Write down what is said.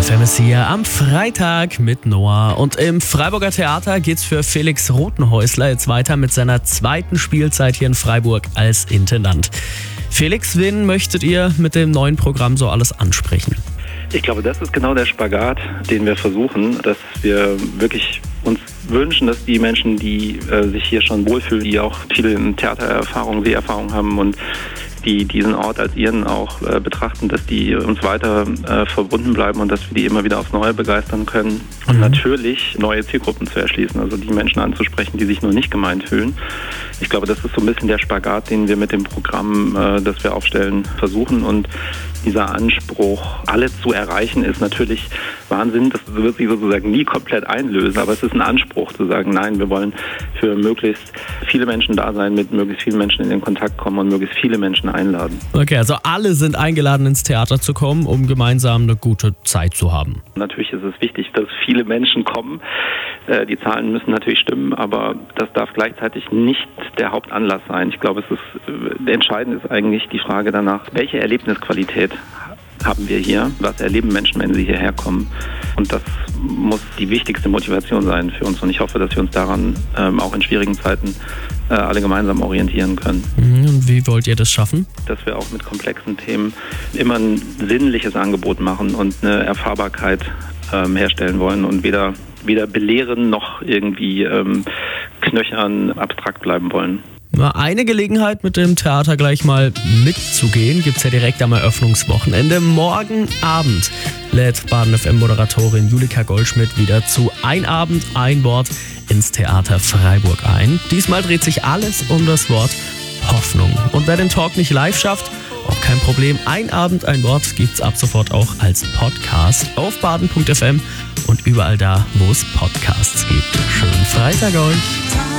FM ist hier am Freitag mit Noah. Und im Freiburger Theater geht's für Felix Rothenhäusler jetzt weiter mit seiner zweiten Spielzeit hier in Freiburg als Intendant. Felix, wen möchtet ihr mit dem neuen Programm so alles ansprechen? Ich glaube, das ist genau der Spagat, den wir versuchen, dass wir wirklich uns wünschen, dass die Menschen, die sich hier schon wohlfühlen, die auch viele Theatererfahrung, Seherfahrung haben und die diesen Ort als ihren auch betrachten, dass die uns weiter verbunden bleiben und dass wir die immer wieder aufs Neue begeistern können. Und natürlich neue Zielgruppen zu erschließen, also die Menschen anzusprechen, die sich nur nicht gemeint fühlen. Ich glaube, das ist so ein bisschen der Spagat, den wir mit dem Programm, das wir aufstellen, versuchen. Und dieser Anspruch, alle zu erreichen, ist natürlich Wahnsinn. Das wird sich sozusagen nie komplett einlösen, aber es ist ein Anspruch zu sagen, nein, wir wollen für möglichst viele Menschen da sein, mit möglichst vielen Menschen in den Kontakt kommen und möglichst viele Menschen einladen. Okay, also alle sind eingeladen, ins Theater zu kommen, um gemeinsam eine gute Zeit zu haben. Natürlich ist es wichtig, dass viele Menschen kommen. Die Zahlen müssen natürlich stimmen, aber das darf gleichzeitig nicht der Hauptanlass sein. Ich glaube, entscheidend ist eigentlich die Frage danach, welche Erlebnisqualität haben wir hier? Was erleben Menschen, wenn sie hierher kommen? Und das muss die wichtigste Motivation sein für uns. Und ich hoffe, dass wir uns daran auch in schwierigen Zeiten alle gemeinsam orientieren können. Und wie wollt ihr das schaffen? Dass wir auch mit komplexen Themen immer ein sinnliches Angebot machen und eine Erfahrbarkeit herstellen wollen und weder belehren noch irgendwie knöchern, abstrakt bleiben wollen. Eine Gelegenheit, mit dem Theater gleich mal mitzugehen, gibt's ja direkt am Eröffnungswochenende. Morgen Abend lädt Baden FM-Moderatorin Julika Goldschmidt wieder zu Ein Abend, ein Wort ins Theater Freiburg ein. Diesmal dreht sich alles um das Wort Hoffnung. Und wer den Talk nicht live schafft, auch kein Problem. Ein Abend, ein Wort gibt's ab sofort auch als Podcast auf baden.fm und überall da, wo es Podcasts gibt. Schönen Freitag euch!